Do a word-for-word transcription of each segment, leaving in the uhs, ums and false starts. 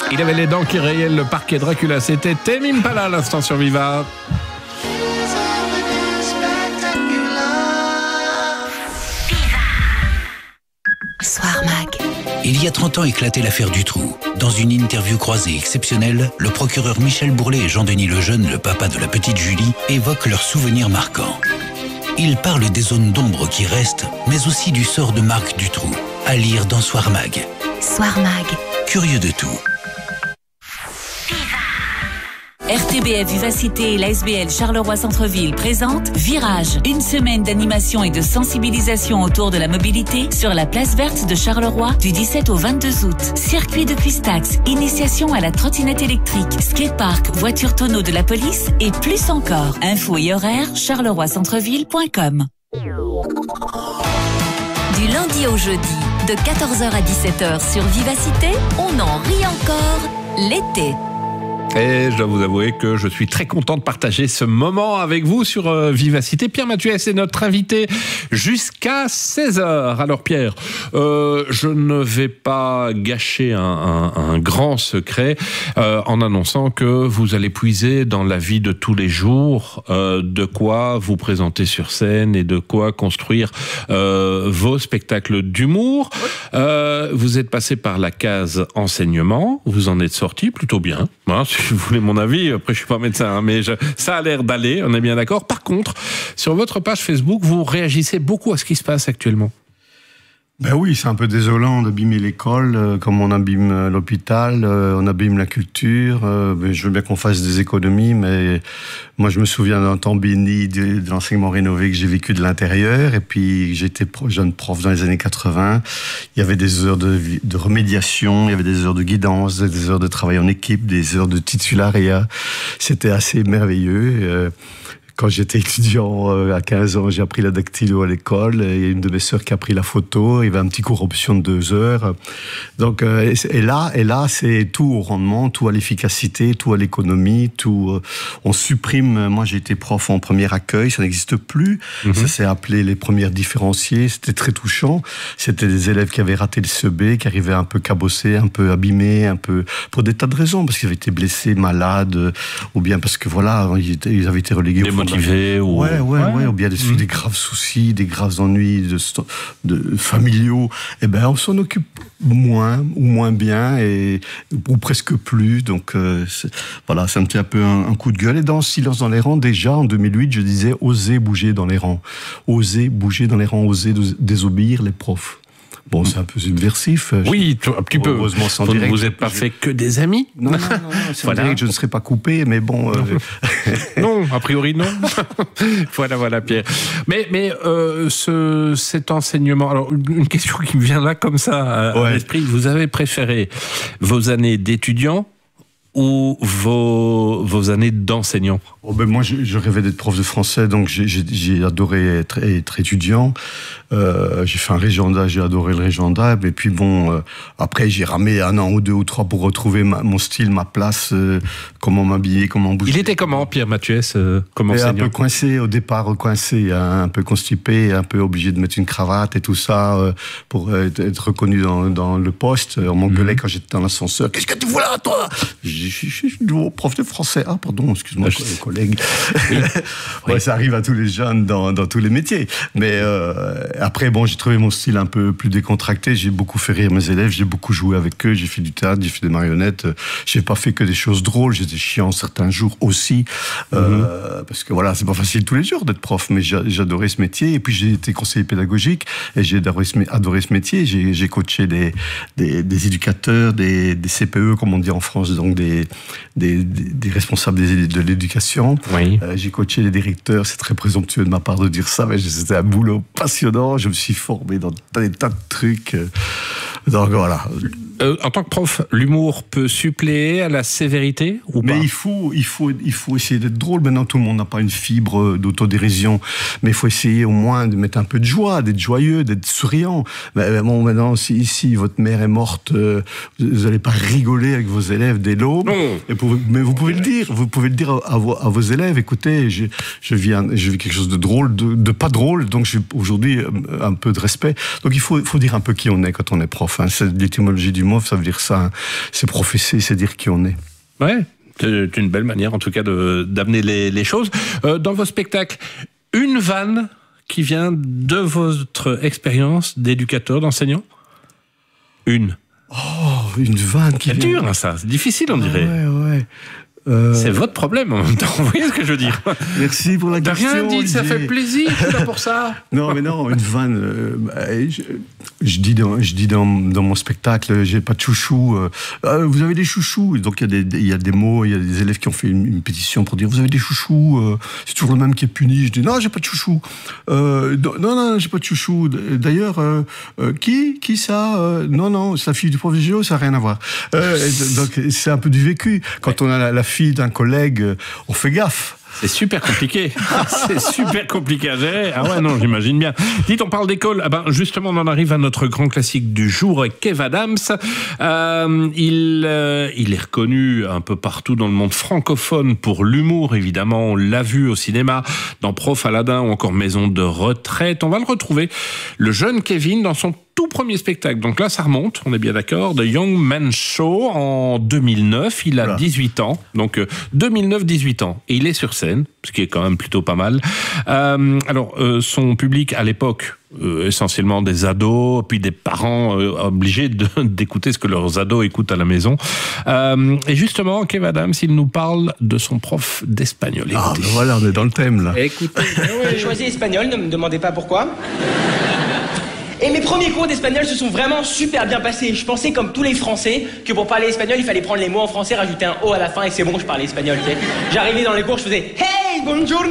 Il avait les dents qui rayaient le parquet Dracula. C'était Tame Impala à l'instant sur Viva. Soir Mag. Il y a trente ans éclatait l'affaire Dutroux. Dans une interview croisée exceptionnelle, le procureur Michel Bourlet et Jean-Denis Lejeune, le papa de la petite Julie, évoquent leurs souvenirs marquants. Ils parlent des zones d'ombre qui restent, mais aussi du sort de Marc Dutroux. À lire dans Soir Mag. Soir Mag. Curieux de tout. R T B F Vivacité et l'A S B L Charleroi Centre-Ville présentent Virage, une semaine d'animation et de sensibilisation autour de la mobilité sur la place verte de Charleroi du dix-sept au vingt-deux août. Circuit de Pistax, initiation à la trottinette électrique, skatepark, voiture tonneau de la police et plus encore. Infos et horaires charleroi centreville point com. Du lundi au jeudi, de quatorze heures à dix-sept heures sur Vivacité, on en rit encore l'été. Et je dois vous avouer que je suis très content de partager ce moment avec vous sur euh, Vivacité. Pierre Mathieuès est notre invité jusqu'à seize heures. Alors Pierre, euh, je ne vais pas gâcher un, un, un grand secret euh, en annonçant que vous allez puiser dans la vie de tous les jours euh, de quoi vous présenter sur scène et de quoi construire euh, vos spectacles d'humour. Euh, vous êtes passé par la case enseignement, vous en êtes sorti plutôt bien, hein, si vous voulez mon avis. Après, je suis pas médecin, hein, mais je, ça a l'air d'aller, on est bien d'accord. Par contre, sur votre page Facebook, vous réagissez beaucoup à ce qui se passe actuellement. Ben oui, c'est un peu désolant d'abîmer l'école, euh, comme on abîme euh, l'hôpital, euh, on abîme la culture. Euh, ben, je veux bien qu'on fasse des économies, mais moi je me souviens d'un temps béni de, de l'enseignement rénové que j'ai vécu de l'intérieur. Et puis j'étais pro, jeune prof dans les années quatre-vingts. Il y avait des heures de, de remédiation, il y avait des heures de guidance, des heures de travail en équipe, des heures de titulariat. C'était assez merveilleux. Euh, Quand j'étais étudiant à quinze ans, j'ai appris la dactylo à l'école. Il y a une de mes sœurs qui a pris la photo. Il y avait un petit cours option de deux heures. Donc, et là, et là, c'est tout au rendement, tout à l'efficacité, tout à l'économie, tout. On supprime. Moi, j'ai été prof en premier accueil, ça n'existe plus. Mm-hmm. Ça s'est appelé les premières différenciées. C'était très touchant. C'était des élèves qui avaient raté le C E B, qui arrivaient un peu cabossés, un peu abîmés, un peu pour des tas de raisons, parce qu'ils avaient été blessés, malades, ou bien parce que voilà, ils avaient été relégués au fond. Motivé ou... Ouais, ouais, ouais, ouais, ou bien des, mmh. des graves soucis, des graves ennuis de, de familiaux. Eh ben, on s'en occupe moins ou moins bien et ou presque plus. Donc euh, c'est, voilà, c'est un petit un peu un, un coup de gueule. Et dans Silence dans les rangs, déjà en deux mille huit, je disais oser bouger dans les rangs, oser bouger dans les rangs, oser désobéir les profs. Bon, c'est un peu subversif. Oui, un petit peu. Heureusement, sans vous direct. Vous n'êtes pas fait que des amis. Non, non, non, non c'est voilà. Direct, je ne serais pas coupé, mais bon. Euh... non, a priori non. voilà, voilà, Pierre. Mais, mais euh, ce, cet enseignement. Alors, une question qui me vient là comme ça à, ouais. à l'esprit. Vous avez préféré vos années d'étudiant ou vos, vos années d'enseignant? Oh ben moi, je, je rêvais d'être prof de français, donc j'ai, j'ai, j'ai adoré être, être étudiant. Euh, j'ai fait un régiondat, j'ai adoré le régiondat. Et puis bon, euh, après, j'ai ramé un an ou deux ou trois pour retrouver ma, mon style, ma place, euh, comment m'habiller, comment bouger. Il était comment, Pierre Mathieuès, euh, comme enseignant? Un peu coincé, au départ coincé, hein, un peu constipé, un peu obligé de mettre une cravate et tout ça euh, pour être, être reconnu dans, dans le poste. On m'engueulait mmh. quand j'étais dans l'ascenseur. Qu'est-ce que tu fous là, toi? Je suis nouveau prof de français. Ah, pardon, excuse-moi, ah, je... collègue. Oui. Ouais, oui. Ça arrive à tous les jeunes dans, dans tous les métiers. Mais euh, après, bon, j'ai trouvé mon style un peu plus décontracté. J'ai beaucoup fait rire mes élèves. J'ai beaucoup joué avec eux. J'ai fait du théâtre, j'ai fait des marionnettes. J'ai pas fait que des choses drôles. J'étais chiant certains jours aussi. Mm-hmm. Euh, parce que voilà, c'est pas facile tous les jours d'être prof. Mais j'adorais ce métier. Et puis, j'ai été conseiller pédagogique. Et j'ai adoré ce, adoré ce métier. J'ai, j'ai coaché des, des, des éducateurs, des, des C P E, comme on dit en France, donc des, des, des, des responsables des, de l'éducation. Oui. Euh, j'ai coaché les directeurs, c'est très présomptueux de ma part de dire ça, mais c'était un boulot passionnant. Je me suis formé dans des tas de trucs. Donc voilà. Euh, en tant que prof, l'humour peut suppléer à la sévérité ou pas? Mais il faut, il faut, il faut essayer d'être drôle. Maintenant, tout le monde n'a pas une fibre d'autodérision, mais il faut essayer au moins de mettre un peu de joie, d'être joyeux, d'être souriant. Mais bon, maintenant, si, si votre mère est morte, euh, vous n'allez pas rigoler avec vos élèves dès l'aube. Et pour, mais vous pouvez le dire, vous pouvez le dire à, à, vos, à vos élèves. Écoutez, je, je vis, un, je vis quelque chose de drôle, de, de pas drôle. Donc, j'ai aujourd'hui un peu de respect. Donc, il faut, faut dire un peu qui on est quand on est prof. Hein. C'est l'étymologie du polymorphe, ça veut dire ça. Hein. C'est professer, c'est dire qui on est. Ouais, c'est une belle manière, en tout cas, de, d'amener les, les choses. Euh, dans vos spectacles, une vanne qui vient de votre expérience d'éducateur, d'enseignant ? Une. Oh, une vanne qui c'est vient... dur, hein, ça. C'est difficile, on dirait. Ah ouais, ouais. Euh... C'est votre problème en même temps, vous voyez ce que je veux dire. Merci pour la T'as question. T'as rien dit, ça fait plaisir, c'est là pour ça. Non, mais non, une vanne. Euh, bah, je, je dis, dans, je dis dans, dans mon spectacle, j'ai pas de chouchou. Euh, vous avez des chouchous. Donc il y, y a des mots, il y a des élèves qui ont fait une, une pétition pour dire vous avez des chouchous. Euh, c'est toujours le même qui est puni. Je dis non, j'ai pas de chouchou. Euh, non, non, j'ai pas de chouchou. D'ailleurs, euh, euh, qui, qui ça euh, Non, non, c'est la fille du prof de géo, ça n'a rien à voir. Euh, donc c'est un peu du vécu. Quand on a la, la fille d'un collègue, on fait gaffe. C'est super compliqué. C'est super compliqué à gérer. Ah ouais, non, j'imagine bien. Dites, on parle d'école. Ah ben, justement, on en arrive à notre grand classique du jour, Kev Adams. Euh, il, euh, il est reconnu un peu partout dans le monde francophone pour l'humour, évidemment. On l'a vu au cinéma, dans Prof Aladdin ou encore Maison de retraite. On va le retrouver, le jeune Kevin, dans son tout premier spectacle. Donc là, ça remonte, on est bien d'accord, The Young Man's Show en deux mille neuf. Il a voilà. dix-huit ans. Donc euh, deux mille neuf, dix-huit ans. Et il est sur scène, ce qui est quand même plutôt pas mal. Euh, alors, euh, son public à l'époque, euh, essentiellement des ados, puis des parents euh, obligés de, d'écouter ce que leurs ados écoutent à la maison. Euh, et justement, Kev Adams, il nous parle de son prof d'espagnol. Ah, ben voilà, on est dans le thème, là. Écoutez. J'ai choisi espagnol, ne me demandez pas pourquoi. Et mes premiers cours d'espagnol se sont vraiment super bien passés. Je pensais, comme tous les Français, que pour parler espagnol, il fallait prendre les mots en français, rajouter un O à la fin, et c'est bon, je parlais espagnol. Tu sais. J'arrivais dans les cours, je faisais Hey, buongiorno.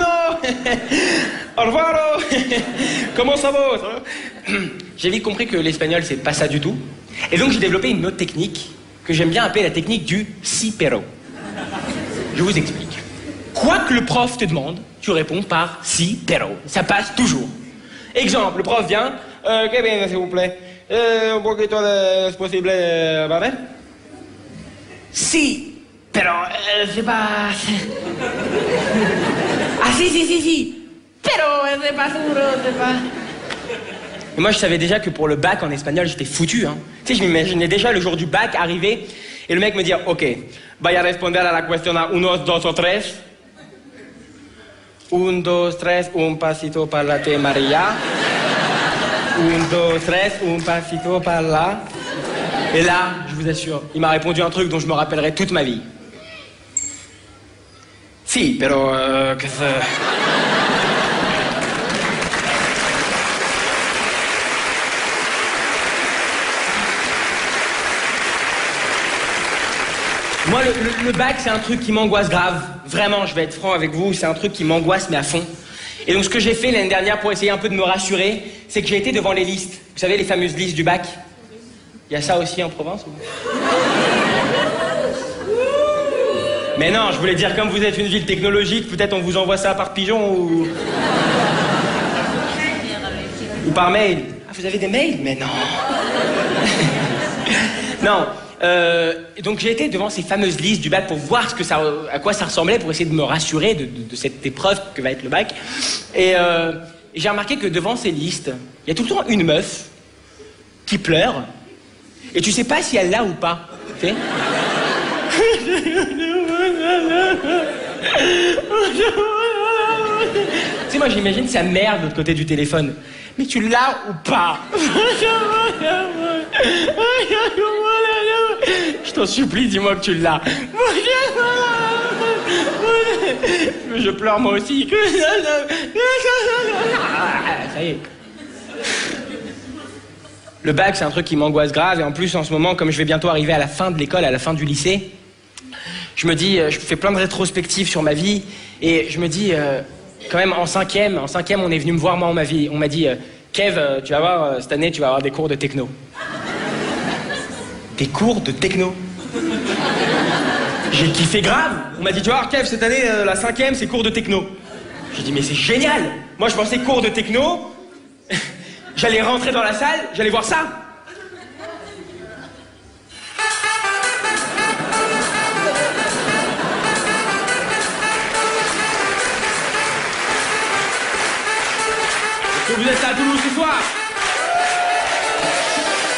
Au revoir. Comment ça va? J'ai vite compris que l'espagnol, c'est pas ça du tout. Et donc, j'ai développé une autre technique que j'aime bien appeler la technique du si pero. Je vous explique. Quoi que le prof te demande, tu réponds par si pero. Ça passe toujours. Exemple, le prof vient. Euh, que bien, s'il vous plaît. Euh, un poquito de... es posible... ¿vale? Sí, pero... Euh, c'est pas... Ah si, si, si, si. Pero c'est pas seguro, c'est pas... Et moi, je savais déjà que pour le bac en espagnol, j'étais foutu. Hein. Tu sais, je m'imaginais déjà le jour du bac arriver et le mec me dire, OK, vaya a responder a la cuestión a unos, dos o tres. Un, dos, tres, un pasito para la te María. Un, dos, tres, un pasito par là. Et là, je vous assure, il m'a répondu un truc dont je me rappellerai toute ma vie. Si, pero... Euh, que ça... Moi, le, le, le bac, c'est un truc qui m'angoisse grave. Vraiment, je vais être franc avec vous, c'est un truc qui m'angoisse, mais à fond. Et donc, ce que j'ai fait l'année dernière pour essayer un peu de me rassurer, c'est que j'ai été devant les listes. Vous savez, les fameuses listes du bac. Il y a ça aussi en Provence ou... Mais non, je voulais dire, comme vous êtes une ville technologique, peut-être on vous envoie ça par pigeon ou... ou par mail. Ah, vous avez des mails? Mais non. Non. Euh, donc j'ai été devant ces fameuses listes du bac pour voir ce que ça, à quoi ça ressemblait, pour essayer de me rassurer de, de, de cette épreuve que va être le bac. Et, euh, et j'ai remarqué que devant ces listes, il y a tout le temps une meuf qui pleure. Et tu sais pas si elle l'a ou pas. Tu sais? Tu sais, moi j'imagine sa mère de l'autre côté du téléphone. Mais tu l'as ou pas? Je t'en supplie, dis-moi que tu l'as. Je pleure moi aussi. Ça y est. Le bac, c'est un truc qui m'angoisse grave. Et en plus, en ce moment, comme je vais bientôt arriver à la fin de l'école, à la fin du lycée, je me dis, je fais plein de rétrospectives sur ma vie. Et je me dis, euh, quand même, en cinquième, en cinquième, on est venu me voir, moi, on m'a dit, on m'a dit, Kev, tu vas voir, cette année, tu vas avoir des cours de techno. Des cours de techno. J'ai kiffé grave. On m'a dit, tu vois, Kev, cette année, euh, la cinquième, c'est cours de techno. J'ai dit, mais c'est génial. Moi, je pensais cours de techno. J'allais rentrer dans la salle, j'allais voir ça.